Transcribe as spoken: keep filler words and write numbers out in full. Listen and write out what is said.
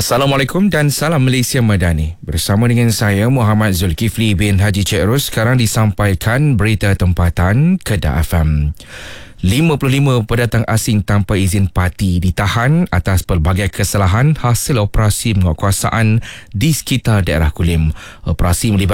Assalamualaikum dan salam Malaysia Madani. Bersama dengan saya Muhammad Zulkifli bin Haji Cik Ros, sekarang disampaikan berita tempatan Kedah F M. lima puluh lima pendatang asing tanpa izin parti ditahan atas pelbagai kesalahan hasil operasi menguatkuasaan di sekitar daerah Kulim. Operasi melibatkan